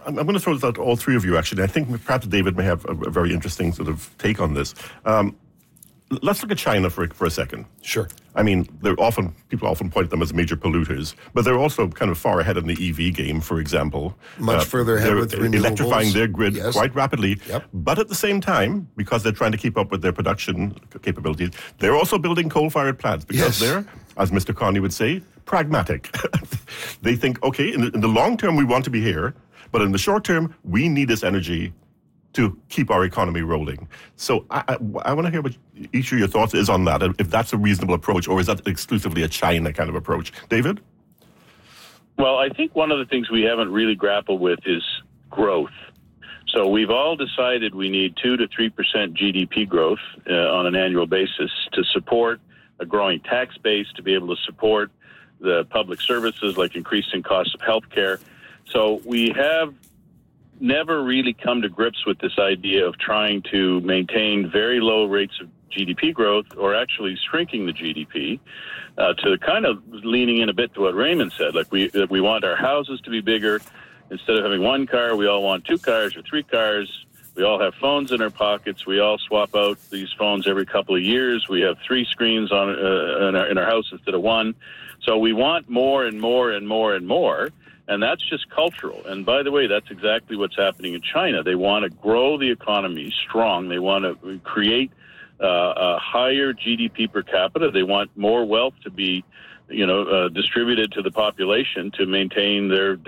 I'm going to throw this out to all three of you, actually. I think perhaps David may have a very interesting sort of take on this. Let's look at China for a second. Sure. I mean, people often point at them as major polluters, but they're also kind of far ahead in the EV game, for example. Much further ahead with renewables. Electrifying their grid quite rapidly. Yep. But at the same time, because they're trying to keep up with their production capabilities, they're also building coal-fired plants because they're, as Mr. Carney would say, pragmatic. They think, okay, in the long term, we want to be here, but in the short term, we need this energy to keep our economy rolling. So I want to hear what each of your thoughts is on that, if that's a reasonable approach, or is that exclusively a China kind of approach? David? Well, I think one of the things we haven't really grappled with is growth. So we've all decided we need 2 to 3% GDP growth on an annual basis to support a growing tax base, to be able to support the public services like increasing costs of healthcare. So we have never really come to grips with this idea of trying to maintain very low rates of GDP growth, or actually shrinking the GDP, to kind of leaning in a bit to what Raymond said. Like we want our houses to be bigger. Instead of having one car, we all want 2 cars or 3 cars. We all have phones in our pockets. We all swap out these phones every couple of years. We have 3 screens on in our house instead of 1. So we want more and more and more and more. And that's just cultural. And by the way, that's exactly what's happening in China. They want to grow the economy strong. They want to create a higher GDP per capita. They want more wealth to be, distributed to the population to maintain their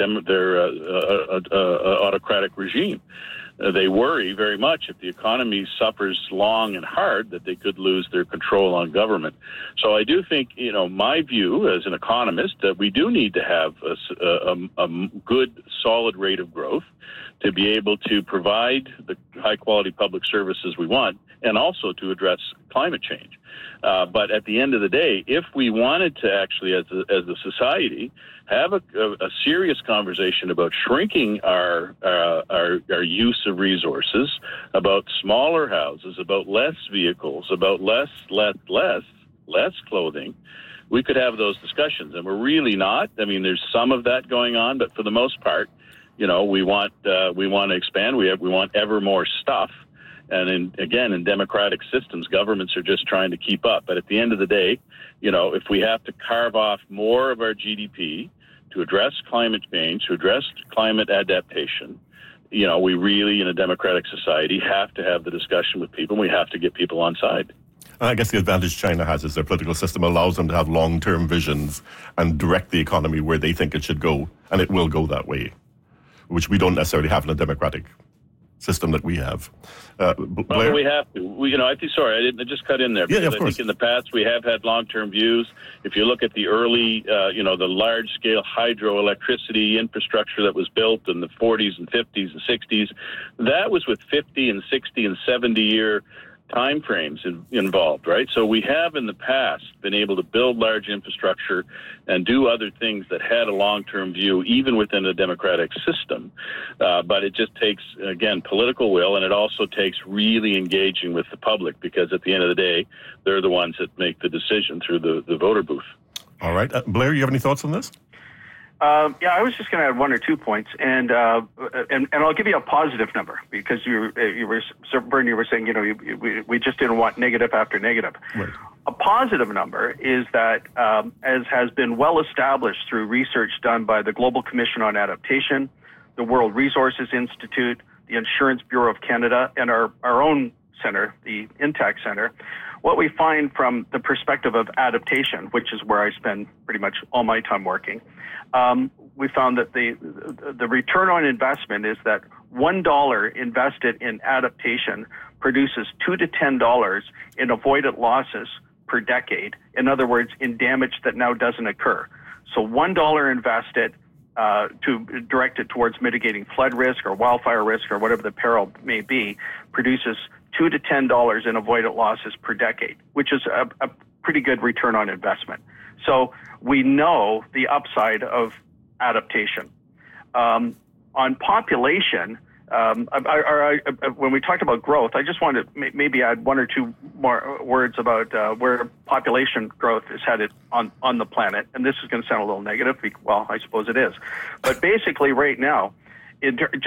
autocratic regime. They worry very much if the economy suffers long and hard that they could lose their control on government. So I do think, my view as an economist, that we do need to have a good, solid rate of growth to be able to provide the high-quality public services we want, and also to address climate change. But at the end of the day, if we wanted to actually, as a society, have a serious conversation about shrinking our use of resources, about smaller houses, about less vehicles, about less clothing, we could have those discussions. And we're really not. I mean, there's some of that going on, but for the most part, we want to expand. We want ever more stuff. And in democratic systems, governments are just trying to keep up. But at the end of the day, if we have to carve off more of our GDP to address climate change, to address climate adaptation, we really, in a democratic society, have to have the discussion with people. And we have to get people on side. I guess the advantage China has is their political system allows them to have long-term visions and direct the economy where they think it should go, and it will go that way, which we don't necessarily have in a democratic system that we have. Well, we have to. I think. Sorry, I didn't just cut in there. Because of course. I think in the past we have had long-term views. If you look at the early, the large-scale hydroelectricity infrastructure that was built in the 40s and 50s and 60s, that was with 50 and 60 and 70-year time frames involved, right? So we have in the past been able to build large infrastructure and do other things that had a long-term view, even within a democratic system. But it just takes, again, political will, and it also takes really engaging with the public, because at the end of the day, they're the ones that make the decision through the voter booth. All right. Blair, you have any thoughts on this? I was just going to add 1 or 2 points, and I'll give you a positive number, because Bernie, you were saying we just didn't want negative after negative. Right. A positive number is that, as has been well established through research done by the Global Commission on Adaptation, the World Resources Institute, the Insurance Bureau of Canada, and our own center, the Intact Center, what we find from the perspective of adaptation, which is where I spend pretty much all my time working, we found that the return on investment is that $1 invested in adaptation produces $2 to $10 in avoided losses per decade. In other words, in damage that now doesn't occur. So $1 invested to direct it towards mitigating flood risk or wildfire risk or whatever the peril may be produces $2 to $10 in avoided losses per decade, which is a pretty good return on investment. So we know the upside of adaptation. On population, when we talked about growth, I just wanted to maybe add 1 or 2 more words about where population growth is headed on the planet. And this is going to sound a little negative. Well, I suppose it is. But basically right now,